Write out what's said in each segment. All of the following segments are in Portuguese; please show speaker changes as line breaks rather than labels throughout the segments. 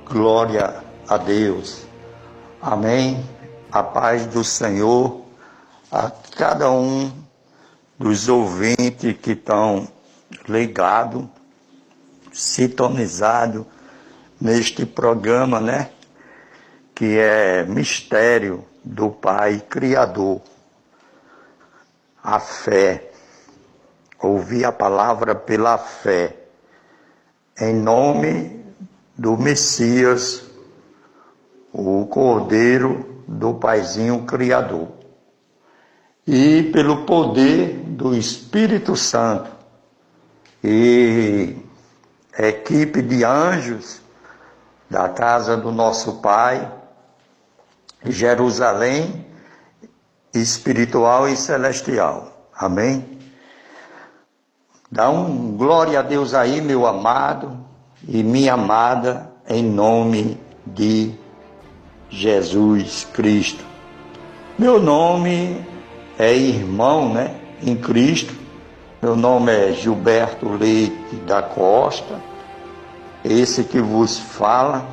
Glória a Deus. Amém. A paz do Senhor a cada um dos ouvintes que estão ligados, sintonizados neste programa, né? Que é Mistério do Pai Criador. A fé. Ouvir a palavra pela fé. Em nome do Messias, o Cordeiro do Paizinho Criador. E pelo poder do Espírito Santo e equipe de anjos da casa do nosso Pai, Jerusalém espiritual e celestial. Amém? Dá um glória a Deus aí, meu amado e minha amada, em nome de Jesus Cristo. Meu nome é irmão, né, em Cristo. Meu nome é Gilberto Leite da Costa, esse que vos fala.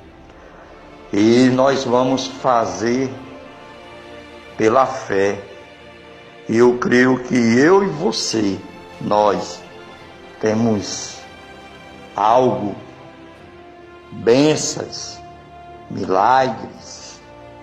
E nós vamos fazer pela fé. E eu creio que eu e você, nós temos algo, bênçãos, milagres,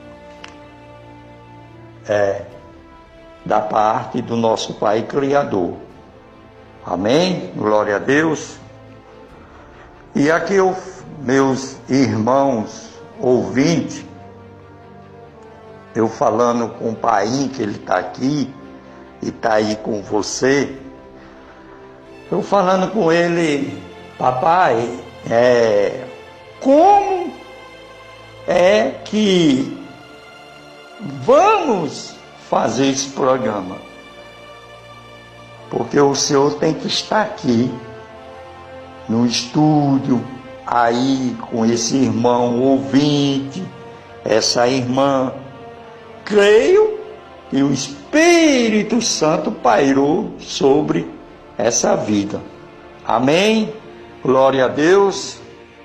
da parte do nosso Pai Criador. Amém? Glória a Deus. E aqui, meus irmãos ouvintes, eu falando com o Pai, que ele está aqui e está aí com você, eu falando com ele: papai, como é que vamos fazer esse programa? Porque o senhor tem que estar aqui no estúdio, aí com esse irmão ouvinte, essa irmã. Creio que o Espírito Santo pairou sobre essa vida. Amém? Glória a Deus.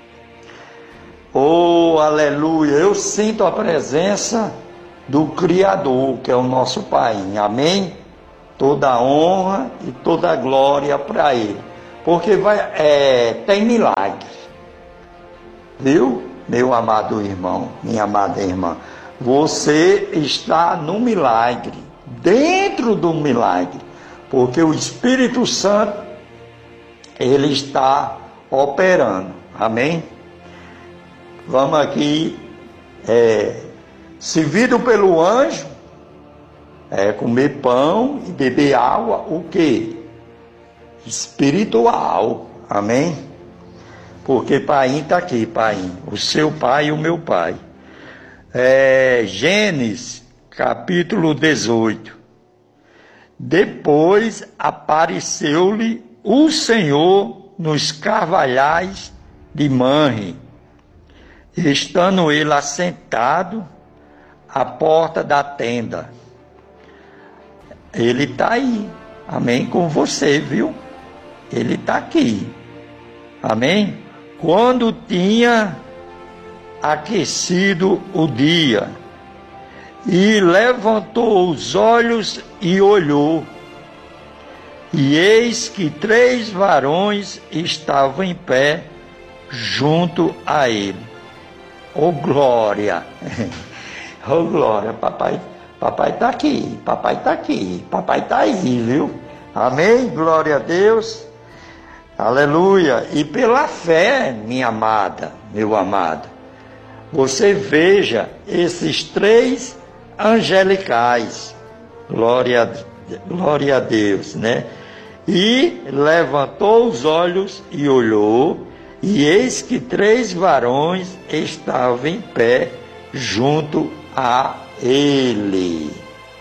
Oh, aleluia. Eu sinto a presença do Criador, que é o nosso Pai. Amém? Toda a honra e toda a glória para Ele. Porque tem milagre. Viu, meu amado irmão, minha amada irmã? Você está no milagre, dentro do milagre. Porque o Espírito Santo, ele está operando. Amém? Vamos aqui, servido pelo anjo, comer pão e beber água, o quê? Espiritual. Amém? Porque Pai está aqui, Pai, o seu Pai e o meu Pai. Gênesis, capítulo 18. Depois apareceu-lhe o Senhor nos carvalhais de Manre, estando ele assentado à porta da tenda. Ele está aí, amém, com você, viu? Ele está aqui, amém? Quando tinha aquecido o dia, e levantou os olhos e olhou, e eis que 3 varões estavam em pé junto a ele. Oh glória! Oh glória! Papai está aqui, papai está aqui, papai está aí, viu? Amém? Glória a Deus! Aleluia! E pela fé, minha amada, meu amado, você veja esses 3 angelicais, glória a Deus, né? E levantou os olhos e olhou, e eis que 3 varões estavam em pé junto a ele.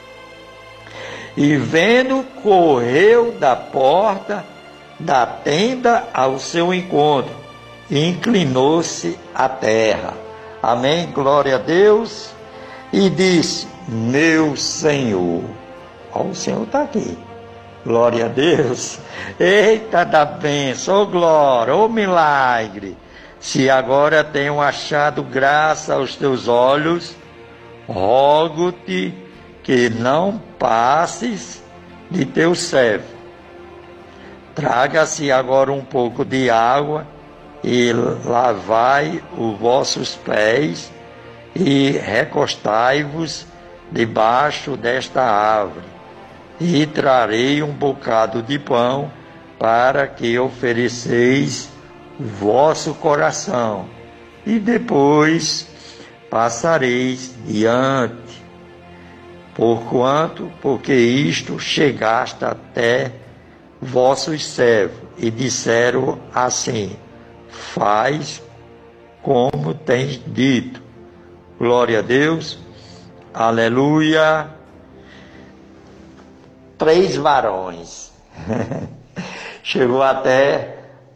E vendo, correu da porta da tenda ao seu encontro, e inclinou-se à terra. Amém? Glória a Deus. E disse: meu Senhor. Ó, o Senhor está aqui. Glória a Deus. Eita da bênção, oh glória, oh milagre. se agora tenho achado graça aos teus olhos, rogo-te que não passes de teu servo. Traga-se agora um pouco de água e lavai os vossos pés e recostai-vos debaixo desta árvore, e trarei um bocado de pão para que ofereceis o vosso coração, e depois passareis diante. Porque isto chegaste até vossos servos, e disseram assim: faz como tens dito. Glória a Deus, aleluia. 3 varões. Chegou até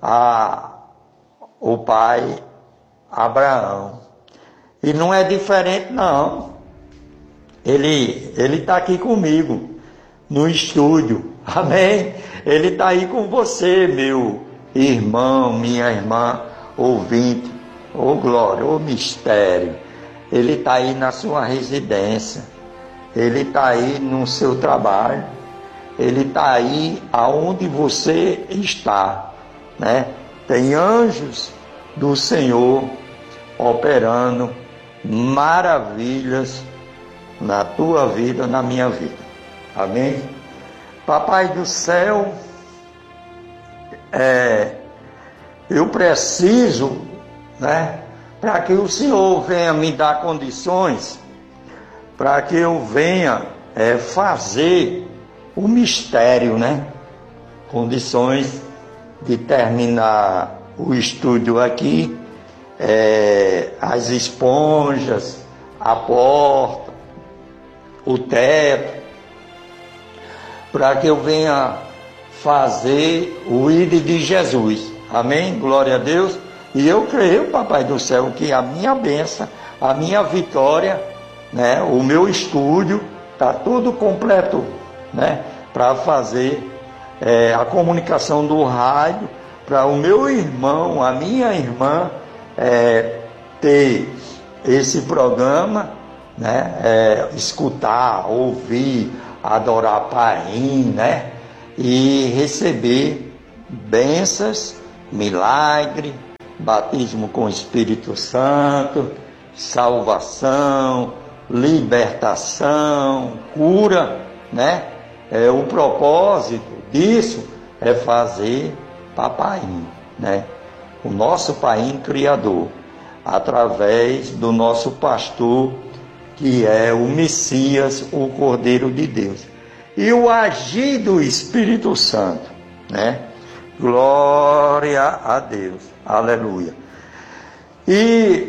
o pai Abraão. E não é diferente, não. Ele está aqui comigo, no estúdio. Amém? Ele está aí com você, meu irmão, minha irmã, ouvinte. Ô glória, ô mistério. Ele está aí na sua residência. Ele está aí no seu trabalho. Ele está aí aonde você está, né? Tem anjos do Senhor operando maravilhas na tua vida, na minha vida. Amém? Papai do céu, eu preciso, né, para que o Senhor venha me dar condições, para que eu venha fazer o mistério, né? Condições de terminar o estúdio aqui, as esponjas, a porta, o teto, para que eu venha fazer o ID de Jesus. Amém? Glória a Deus. E eu creio, Papai do céu, que a minha bênção, a minha vitória, né, o meu estúdio, está tudo completo, né, para fazer a comunicação do rádio, para o meu irmão, a minha irmã, ter esse programa, né, escutar, ouvir, adorar Paim, né, e receber bênçãos, milagre, batismo com o Espírito Santo, salvação, libertação, cura, né? O propósito disso é fazer Papaim, né? O nosso Paim Criador, através do nosso pastor, que é o Messias, o Cordeiro de Deus, e o agir do Espírito Santo, né? Glória a Deus, aleluia. E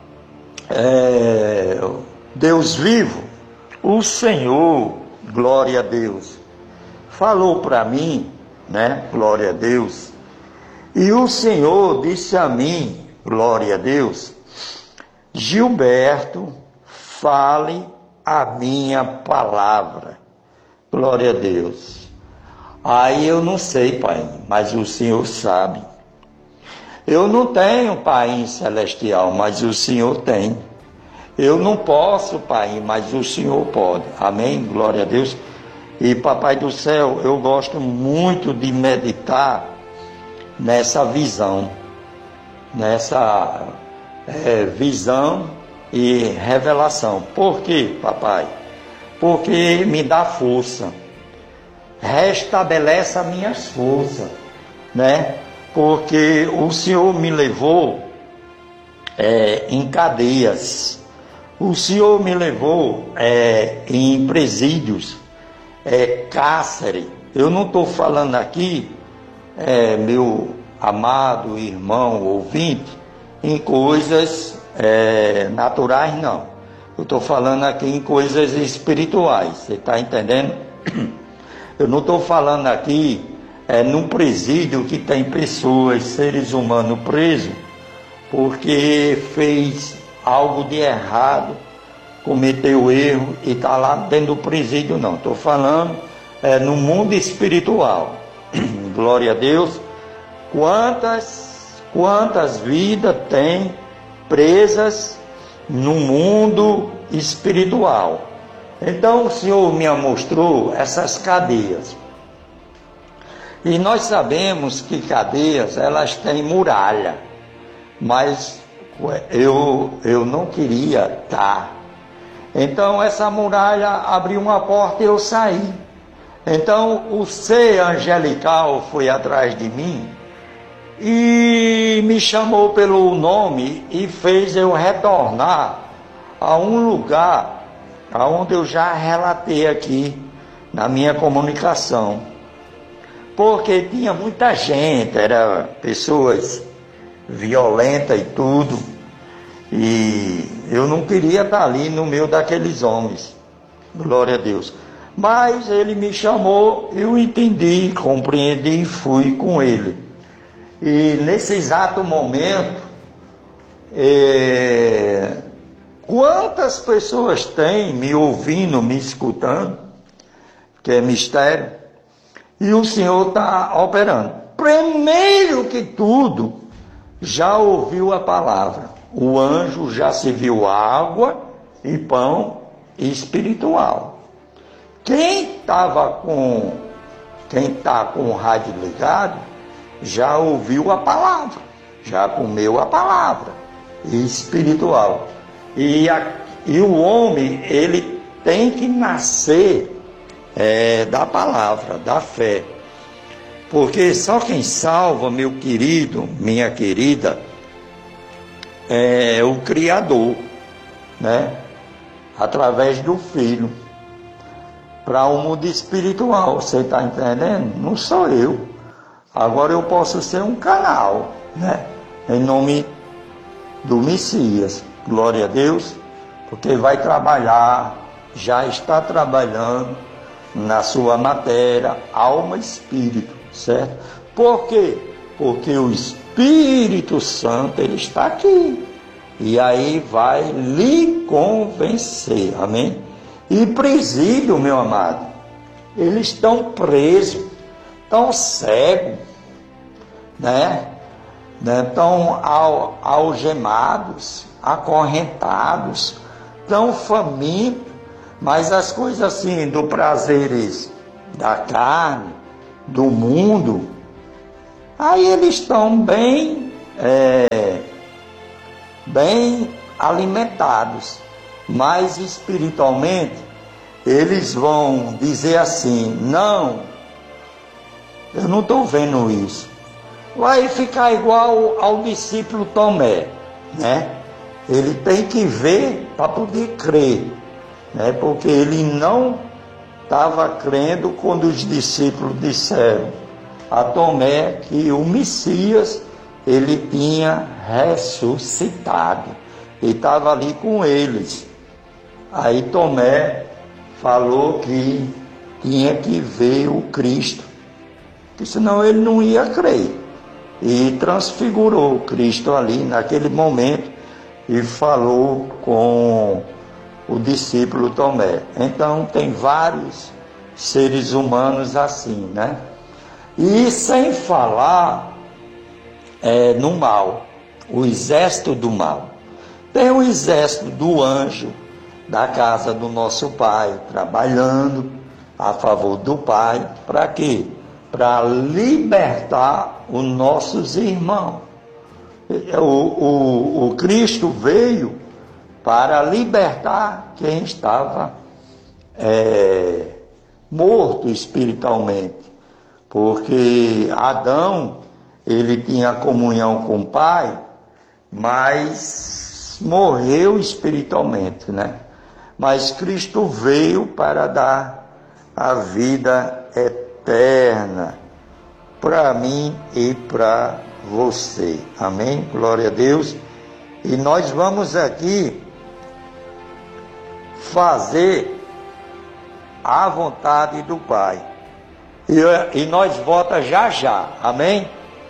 Deus vivo, o Senhor, glória a Deus, falou para mim, né? Glória a Deus. E o Senhor disse a mim, glória a Deus: Gilberto, fale a minha palavra. Glória a Deus. Aí eu não sei, Pai, mas o Senhor sabe. Eu não tenho Pai celestial, mas o Senhor tem. Eu não posso, Pai, mas o Senhor pode. Amém? Glória a Deus. E Papai do céu, eu gosto muito de meditar nessa visão. Nessa visão e revelação. Por quê, Papai? Porque me dá força. Restabelece as minhas forças, né? Porque o Senhor me levou em cadeias. O Senhor me levou em presídios, cárcere. Eu não estou falando aqui, meu amado irmão ouvinte, em coisas naturais, não. Eu estou falando aqui em coisas espirituais. Você está entendendo? Eu não estou falando aqui num presídio que tem pessoas, seres humanos presos, porque fez algo de errado, cometeu erro e está lá dentro do presídio, não. Estou falando Quantas vidas tem presas no mundo espiritual? Então o Senhor me mostrou essas cadeias. E nós sabemos que cadeias, elas têm muralha. Mas eu não queria estar. Então essa muralha abriu uma porta e eu saí. Então o ser angelical foi atrás de mim e me chamou pelo nome e fez eu retornar a um lugar onde eu já relatei aqui na minha comunicação. Porque tinha muita gente, eram pessoas violentas e tudo, e eu não queria estar ali no meio daqueles homens, glória a Deus. Mas ele me chamou, eu entendi, compreendi e fui com ele. E nesse exato momento, quantas pessoas têm me ouvindo, me escutando, que é mistério, e o Senhor está operando. Primeiro que tudo, já ouviu a palavra. O anjo já se viu água e pão espiritual. Quem está com o rádio ligado, já ouviu a palavra, já comeu a palavra espiritual. E o homem, ele tem que nascer da palavra, da fé. Porque só quem salva, meu querido, minha querida, é o Criador, né? Através do Filho. Para o mundo espiritual, você está entendendo? Não sou eu. Agora eu posso ser um canal, né? Em nome do Messias. Glória a Deus. Porque vai trabalhar, já está trabalhando na sua matéria, alma e espírito. Certo? Por quê? Porque o Espírito Santo, ele está aqui. E aí vai lhe convencer. Amém? E presídio, meu amado, eles estão presos, estão cegos, né? Estão algemados, acorrentados, estão famintos, mas as coisas assim, do prazeres da carne, do mundo, aí eles estão bem alimentados, mas espiritualmente eles vão dizer assim: não, eu não estou vendo isso. Vai ficar igual ao discípulo Tomé, né? Ele tem que ver para poder crer, né? Porque ele não estava crendo quando os discípulos disseram a Tomé que o Messias, ele tinha ressuscitado, e estava ali com eles. Aí Tomé falou que tinha que ver o Cristo, que senão ele não ia crer, e transfigurou o Cristo ali naquele momento e falou com o discípulo Tomé. Então tem vários seres humanos assim, né? E sem falar no mal, o exército do mal. Tem o exército do anjo da casa do nosso Pai, trabalhando a favor do Pai. Para quê? Para libertar os nossos irmãos. O Cristo veio para libertar quem estava morto espiritualmente. Porque Adão, ele tinha comunhão com o Pai, mas morreu espiritualmente, né? Mas Cristo veio para dar a vida eterna para mim e para você. Amém? Glória a Deus. E nós vamos aqui fazer a vontade do Pai. E nós voltamos já. Amém?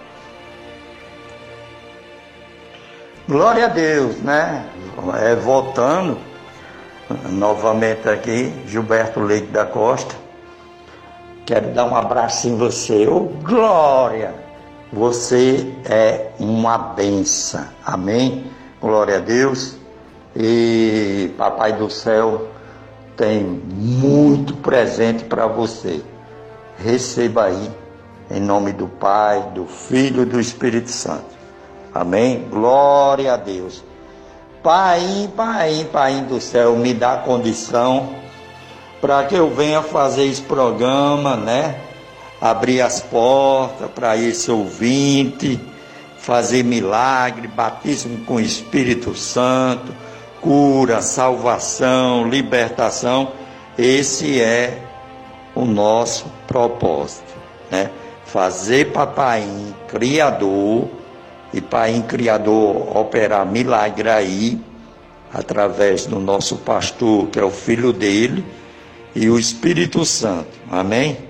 Glória a Deus, né? Voltando novamente aqui, Gilberto Leite da Costa. Quero dar um abraço em você. Ô, glória! Você é uma bênção. Amém? Glória a Deus. E Papai do Céu tem muito presente para você. Receba aí, em nome do Pai, do Filho e do Espírito Santo. Amém? Glória a Deus. Pai do céu, me dá condição para que eu venha fazer esse programa, né? Abrir as portas para esse ouvinte, fazer milagre, batismo com o Espírito Santo, cura, salvação, libertação. Esse é o nosso propósito, né? Fazer Papai Criador, e Pai Criador operar milagre aí, através do nosso pastor, que é o filho dele, e o Espírito Santo. Amém?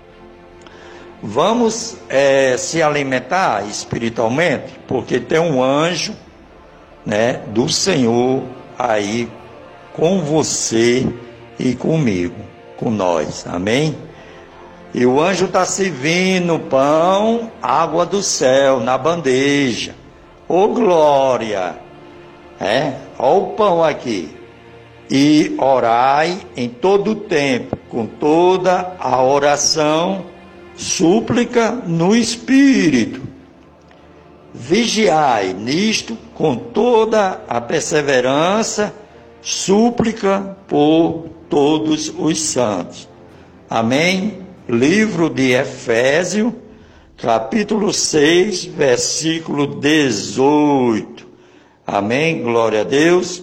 Vamos se alimentar espiritualmente, porque tem um anjo, né, do Senhor aí com você e comigo, com nós. Amém? E o anjo está servindo pão, água do céu na bandeja. Ô glória! Olha o pão aqui. E orai em todo o tempo, com toda a oração, súplica no Espírito. Vigiai nisto com toda a perseverança, súplica por todos os santos. Amém? Livro de Efésios, capítulo 6, versículo 18. Amém? Glória a Deus.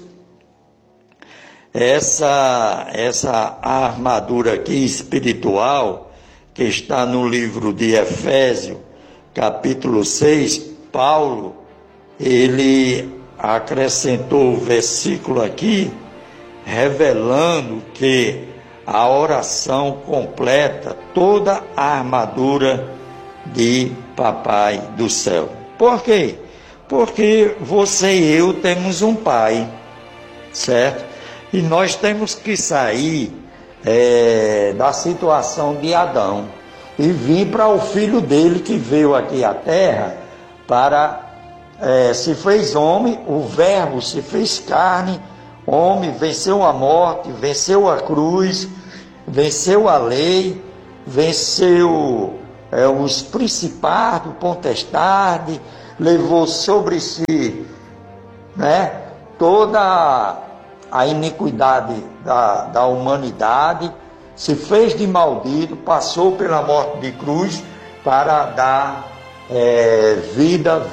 Essa armadura aqui espiritual, que está no livro de Efésios, capítulo 6, Paulo, ele acrescentou o versículo aqui, revelando que a oração completa toda a armadura de Papai do Céu. Por quê? Porque você e eu temos um Pai, certo? E nós temos que sair da situação de Adão e vir para o filho dele que veio aqui à terra para se fez homem, o verbo se fez carne, homem, venceu a morte, venceu a cruz, venceu a lei, venceu os principados, potestade, levou sobre si, né, toda a iniquidade da humanidade, se fez de maldito, passou pela morte de cruz para dar vida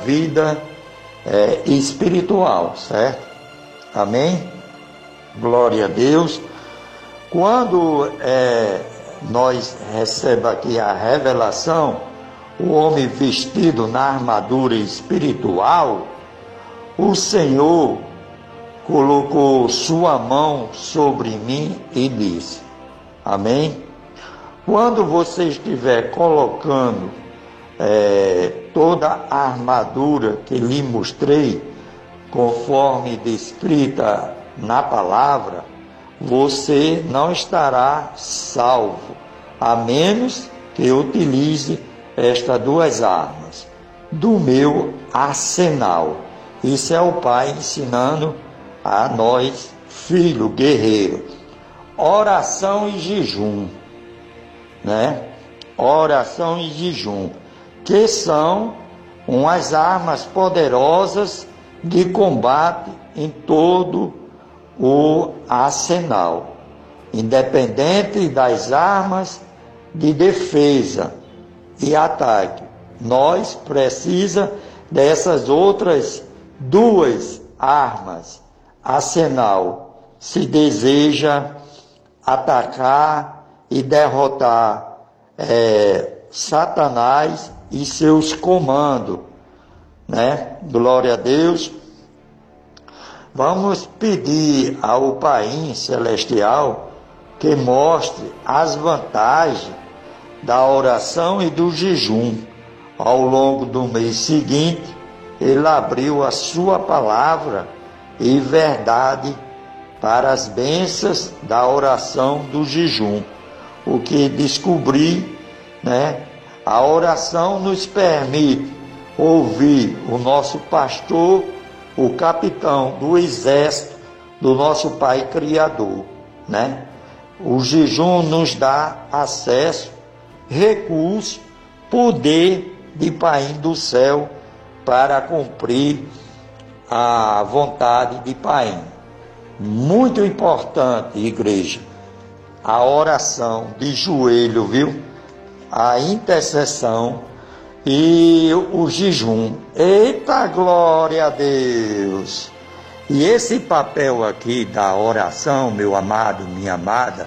espiritual, certo? Amém? Glória a Deus. Quando nós recebemos aqui a revelação, o homem vestido na armadura espiritual, o Senhor colocou sua mão sobre mim e disse, amém? Quando você estiver colocando toda a armadura que lhe mostrei, conforme descrita na palavra, você não estará salvo, a menos que utilize estas duas armas do meu arsenal. Isso é o Pai ensinando a nós, filho guerreiro. Oração e jejum, né? Oração e jejum, que são umas armas poderosas de combate em todo o arsenal, independente das armas de defesa e ataque. Nós precisamos dessas outras duas armas, arsenal, se deseja atacar e derrotar Satanás e seus comandos, né? Glória a Deus. Vamos pedir ao Pai Celestial que mostre as vantagens da oração e do jejum. Ao longo do mês seguinte, ele abriu a sua palavra e verdade para as bênçãos da oração do jejum. O que descobri, né, A oração nos permite ouvir o nosso pastor, o capitão do exército do nosso Pai Criador, né? O jejum nos dá acesso, recurso, poder de Pai do céu para cumprir a vontade de Pai. Muito importante, igreja, a oração de joelho, viu? A intercessão e o jejum. Eita, glória a Deus! E esse papel aqui da oração, meu amado, minha amada,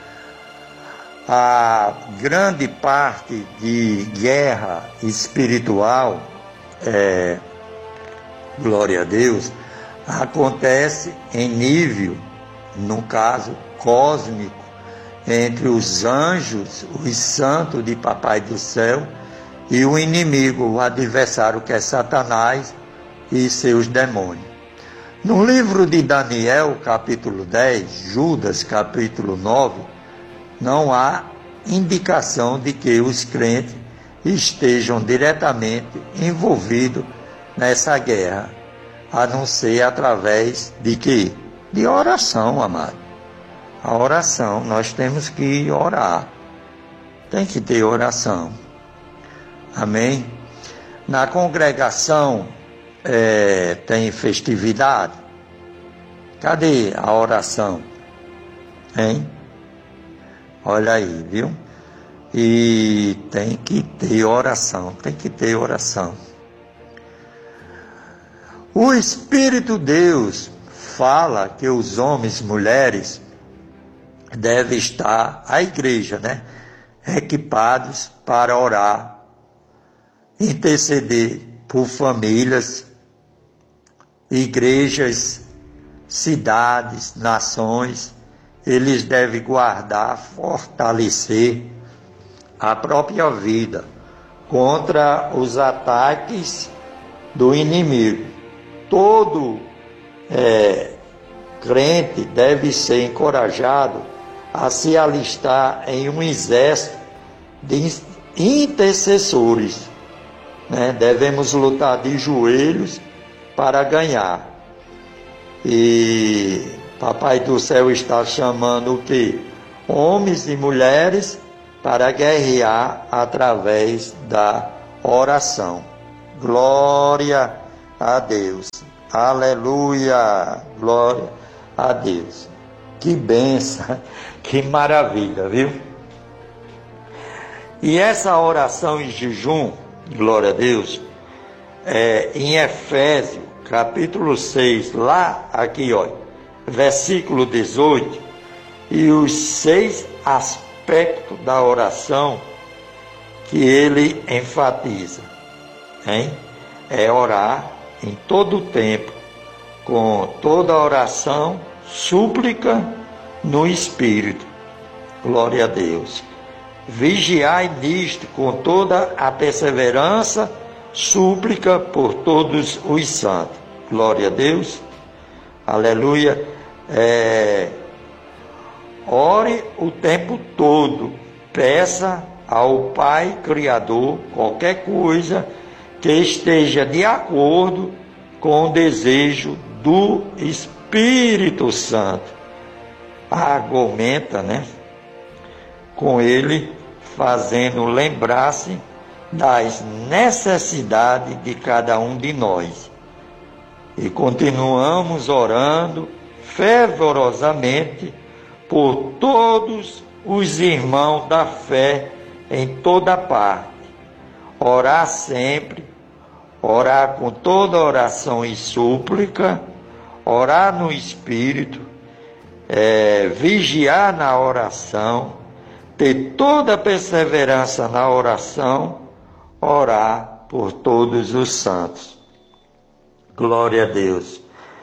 a grande parte de guerra espiritual, glória a Deus, acontece em nível, no caso, cósmico, entre os anjos, os santos de Papai do Céu, e o inimigo, o adversário, que é Satanás e seus demônios. No livro de Daniel, capítulo 10, Judas, capítulo 9, não há indicação de que os crentes estejam diretamente envolvidos nessa guerra, a não ser através de quê? De oração, amado. A oração, nós temos que orar. Tem que ter oração. Amém? Na congregação tem festividade. Cadê a oração? Hein? Olha aí, viu? E tem que ter oração, tem que ter oração. O Espírito Deus fala que os homens e mulheres devem estar, a igreja, né? Equipados para orar, interceder por famílias, igrejas, cidades, nações. Eles devem guardar, fortalecer a própria vida contra os ataques do inimigo. Todo crente deve ser encorajado a se alistar em um exército de intercessores, né? Devemos lutar de joelhos para ganhar. E Papai do Céu está chamando o quê? Homens e mulheres para guerrear através da oração. Glória a Deus. Aleluia. Glória a Deus. Que bênção, que maravilha, viu? E essa oração em jejum, glória a Deus, em Efésios, capítulo 6, lá, aqui, olha, versículo 18, e os 6 aspectos da oração que ele enfatiza, hein? É orar em todo o tempo, com toda oração, súplica no Espírito, glória a Deus. Vigiai nisto com toda a perseverança, súplica por todos os santos, glória a Deus, aleluia. Ore o tempo todo, peça ao Pai Criador qualquer coisa que esteja de acordo com o desejo do Espírito Santo. Argumenta, né? Com ele, fazendo lembrar-se das necessidades de cada um de nós. E continuamos orando fervorosamente por todos os irmãos da fé em toda parte. Orar sempre, orar com toda oração e súplica, orar no Espírito, vigiar na oração, ter toda perseverança na oração, orar por todos os santos. Glória a Deus.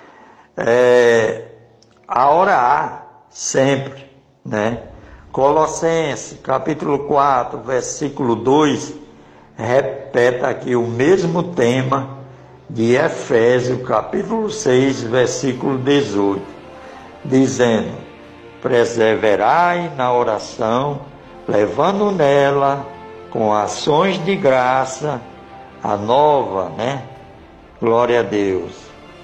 A orar sempre, né? Colossenses, capítulo 4, versículo 2, repete aqui o mesmo tema de Efésios, capítulo 6, versículo 18, dizendo: perseverai na oração, levando nela com ações de graça, a nova, Glória a Deus.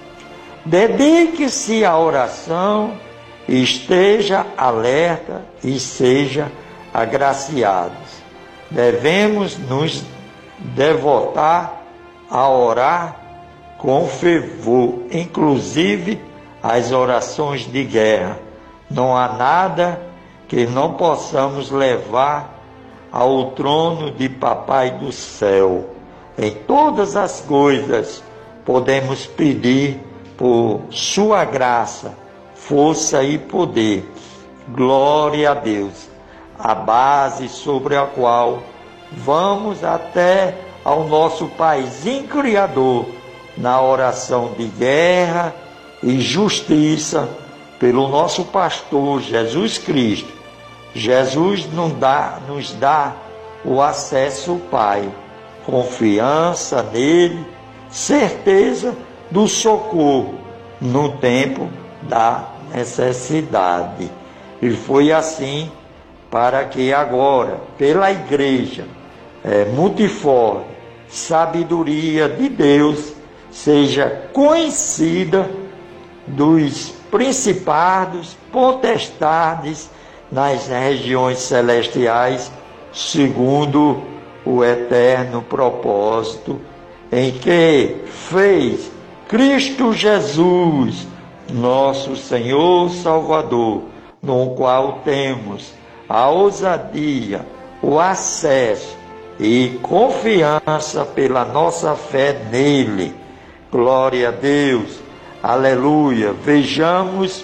Dedique-se à oração, esteja alerta e seja agraciados. Devemos nos devotar a orar com fervor, inclusive as orações de guerra. Não há nada que não possamos levar ao trono de Papai do céu. Em todas as coisas podemos pedir por sua graça, força e poder. Glória a Deus, a base sobre a qual vamos até ao nosso Paizinho Criador, na oração de guerra e justiça, pelo nosso pastor Jesus Cristo. Jesus nos dá o acesso ao Pai, confiança nele, certeza do socorro no tempo da necessidade. E foi assim para que agora, pela igreja multiforme, sabedoria de Deus seja conhecida dos principados, potestades nas regiões celestiais, segundo o eterno propósito em que fez Cristo Jesus, nosso Senhor Salvador, no qual temos a ousadia, o acesso e confiança pela nossa fé nele. Glória a Deus, aleluia. Vejamos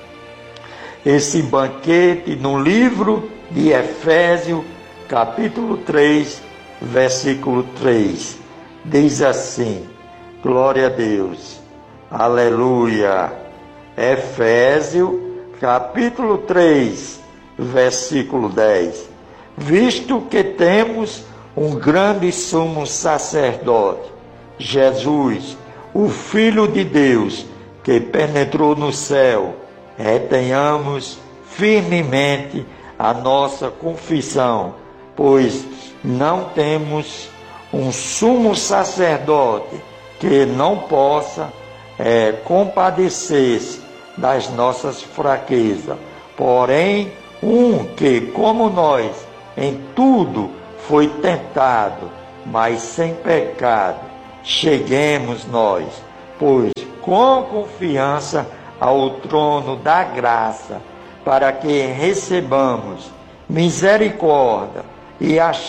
esse banquete no livro de Efésios, capítulo 3, versículo 3. Diz assim, glória a Deus, aleluia. Efésios, capítulo 3, versículo 10. Visto que temos um grande sumo sacerdote, Jesus, o Filho de Deus, que penetrou no céu, retenhamos firmemente a nossa confissão, pois não temos um sumo sacerdote que não possa compadecer-se das nossas fraquezas, porém um que, como nós, em tudo foi tentado, mas sem pecado. Cheguemos nós, pois, com confiança ao trono da graça, para que recebamos misericórdia e achemos